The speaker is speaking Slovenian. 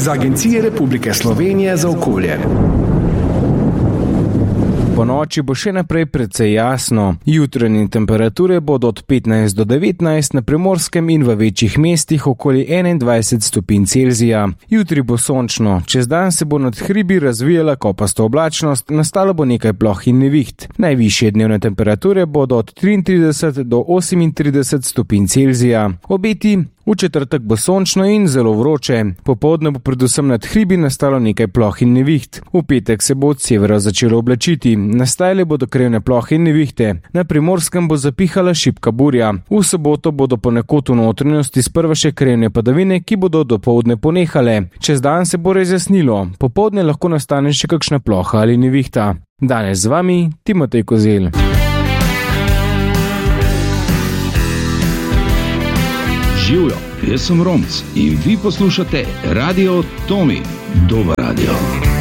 iz Agencije Republike Slovenije za okolje. Po noči bo še naprej precej jasno. Jutranje temperature bodo od 15 do 19, na Primorskem in v večjih mestih okoli 21 stopinj Celzija. Jutri bo sončno, čez dan se bo nad hribi razvijala kopasta oblačnost, nastalo bo nekaj ploh in neviht. Najvišje dnevne temperature bodo od 33 do 38 stopinj Celzija. Obeti: v četrtek bo sončno in zelo vroče. Popoldne bo predvsem nad hribi nastalo nekaj ploh in neviht. V petek se bo od severa začelo oblačiti. Nastajale bodo krevne plohe in nevihte. Na Primorskem bo zapihala šibka burja. V soboto bodo ponekod v notranjosti sprva še krevne padavine, ki bodo dopoldne ponehale. Čez dan se bo razjasnilo. Popoldne lahko nastane še kakšna ploha ali nevihta. Danes z vami Timotej Kozelj. Živjo, jaz sem Romc in vi poslušate Radio Tomi. Dober radio.